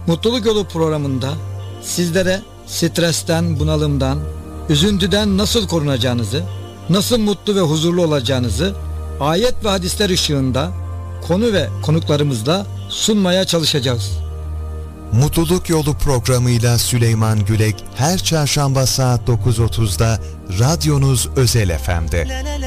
Mutluluk Yolu programında sizlere stresten, bunalımdan, üzüntüden nasıl korunacağınızı, nasıl mutlu ve huzurlu olacağınızı ayet ve hadisler ışığında konu ve konuklarımızla sunmaya çalışacağız. Mutluluk Yolu programıyla Süleyman Gülek her çarşamba saat 9.30'da radyonuz Özel FM'de.